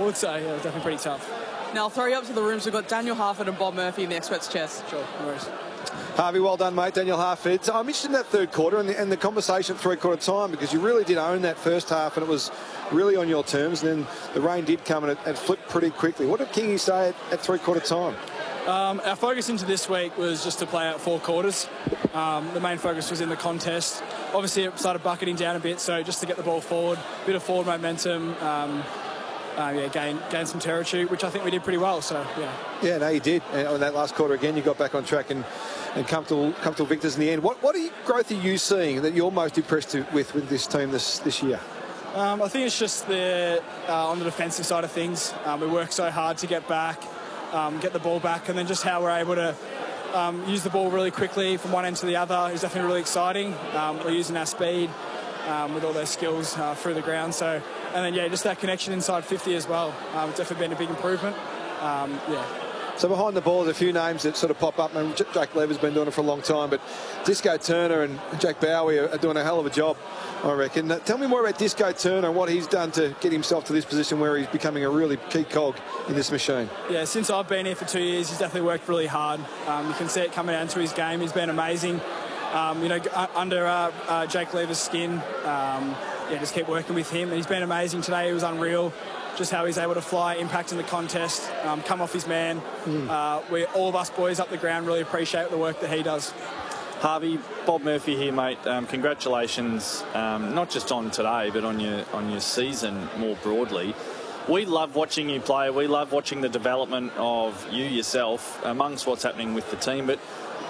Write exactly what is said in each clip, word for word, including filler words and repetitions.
forward, so yeah, it was definitely pretty tough. Now I'll throw you up to the rooms. We've got Daniel Harford and Bob Murphy in the experts' chairs. Sure, no worries. Harvey, well done, mate. Daniel Harford. I'm interested in that third quarter and the, and the conversation at three-quarter time, because you really did own that first half and it was really on your terms, and then the rain did come and it, it flipped pretty quickly. What did Kingy say at, at three-quarter time? Um, our focus into this week was just to play out four quarters. Um, the main focus was in the contest. Obviously, it started bucketing down a bit, so just to get the ball forward, a bit of forward momentum, um, uh, yeah, gain, gain some territory, which I think we did pretty well, so yeah. Yeah, no, you did. And on that last quarter again, you got back on track and, and comfortable, comfortable victors in the end. What, what are you, growth are you seeing that you're most impressed to, with with this team this, this year? Um, I think it's just the uh, on the defensive side of things. Um, we work so hard to get back, um, get the ball back, and then just how we're able to um, use the ball really quickly from one end to the other is definitely really exciting. Um, we're using our speed um, with all those skills uh, through the ground. So, and then yeah, just that connection inside fifty as well. Um, it's definitely been a big improvement. Um, yeah. So behind the ball, there's a few names that sort of pop up. And Jake Lever's been doing it for a long time, but Disco Turner and Jack Bowie are doing a hell of a job, I reckon. Uh, tell me more about Disco Turner and what he's done to get himself to this position where he's becoming a really key cog in this machine. Yeah, since I've been here for two years, he's definitely worked really hard. Um, you can see it coming down to his game. He's been amazing. Um, you know, under uh, uh, Jake Lever's skin, um, yeah, just keep working with him. And he's been amazing today. He was unreal. Just how he's able to fly, impact in the contest, um, come off his man. Mm. Uh, we all of us boys up the ground really appreciate the work that he does. Harvey, Bob Murphy here, mate. Um, congratulations, um, not just on today, but on your on your season more broadly. We love watching you play. We love watching the development of you yourself amongst what's happening with the team. But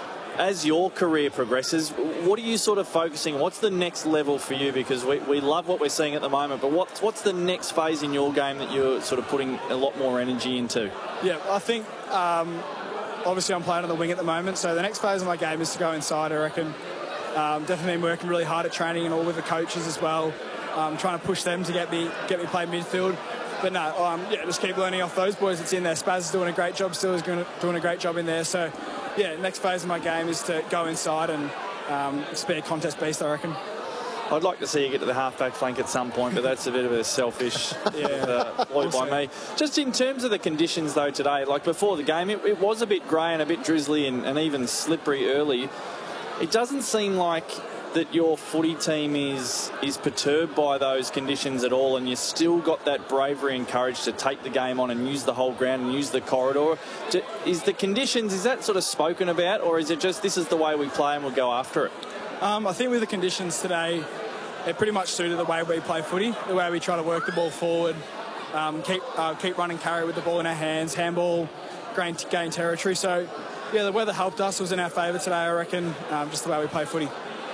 as your career progresses, what are you sort of focusing on? What's the next level for you? Because we, we love what we're seeing at the moment, but what's, what's the next phase in your game that you're sort of putting a lot more energy into? Yeah, I think um, obviously I'm playing on the wing at the moment, so the next phase of my game is to go inside, I reckon. Um, definitely been working really hard at training and all with the coaches as well, um, trying to push them to get me get me play midfield. But no, um, yeah, just keep learning off those boys that's in there. Spaz is doing a great job, still is doing a great job in there, so yeah, next phase of my game is to go inside and um, just be a contest beast, I reckon. I'd like to see you get to the half-back flank at some point, but that's a bit of a selfish yeah. uh, ploy by me. Just in terms of the conditions, though, today, like before the game, it, it was a bit grey and a bit drizzly and, and even slippery early. It doesn't seem like that your footy team is is perturbed by those conditions at all, and you still got that bravery and courage to take the game on and use the whole ground and use the corridor. Is the conditions, is that sort of spoken about, or is it just this is the way we play and we'll go after it? Um, I think with the conditions today, it pretty much suited the way we play footy, the way we try to work the ball forward, um, keep uh, keep running carry with the ball in our hands, handball, gain, gain territory. So, yeah, the weather helped us. It was in our favour today, I reckon, um, just the way we play footy.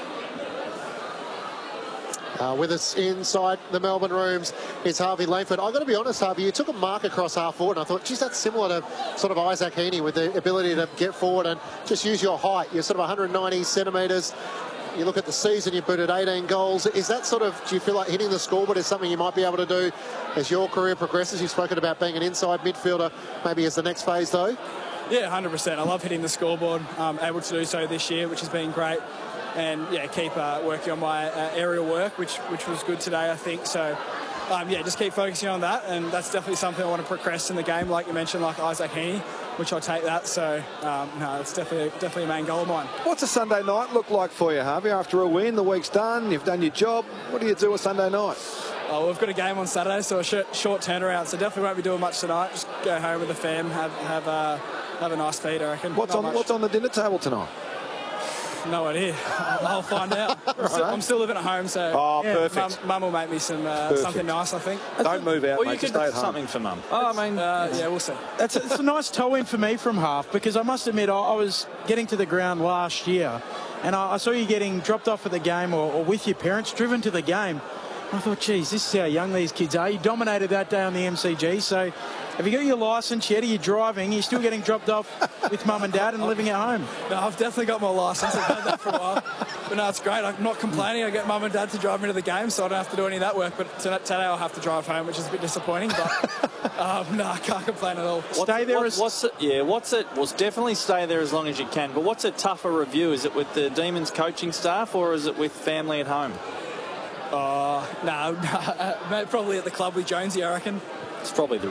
Uh, with us inside the Melbourne rooms is Harvey Langford. I've got to be honest, Harvey, you took a mark across half forward, and I thought, geez, that's similar to sort of Isaac Heaney with the ability to get forward and just use your height. You're sort of one hundred ninety centimetres. You look at the season, you booted eighteen goals. Is that sort of, do you feel like hitting the scoreboard is something you might be able to do as your career progresses? You've spoken about being an inside midfielder, maybe as the next phase, though. Yeah, one hundred percent. I love hitting the scoreboard. I'm able to do so this year, which has been great. And, yeah, keep uh, working on my uh, aerial work, which which was good today, I think. So, um, yeah, just keep focusing on that. And that's definitely something I want to progress in the game, like you mentioned, like Isaac Heaney, which I'll take that. So, um, no, it's definitely, definitely a main goal of mine. What's a Sunday night look like for you, Harvey? After a win, the week's done, you've done your job. What do you do a Sunday night? Oh, we've got a game on Saturday, so a short, short turnaround. So definitely won't be doing much tonight. Just go home with the fam, have have, uh, have a nice feed, I reckon. What's Not on much. What's on the dinner table tonight? No idea. I'll, I'll find out. I'm, still, I'm still living at home, so oh, yeah, perfect. Mum, Mum will make me some uh, something nice, I think. Don't move out, well, mate. You could stay at do home. something for Mum. Oh, I mean, uh, yeah, we'll see. It's a, it's a nice toe-in for me from half, because I must admit, I, I was getting to the ground last year, and I, I saw you getting dropped off at the game or, or with your parents, driven to the game. And I thought, geez, this is how young these kids are. You dominated that day on the M C G, so have you got your licence yet? Are you driving? You're still getting dropped off with mum and dad and living at home? No, I've definitely got my licence. I've had that for a while. But no, it's great. I'm not complaining. I get mum and dad to drive me to the game, so I don't have to do any of that work. But today I'll have to drive home, which is a bit disappointing. But um, no, I can't complain at all. What's, stay there. What, as... What's it? Yeah. What's it? Well, definitely stay there as long as you can. But what's a tougher review? Is it with the Demons coaching staff, or is it with family at home? Oh, no, no, probably at the club with Jonesy, I reckon. It's probably the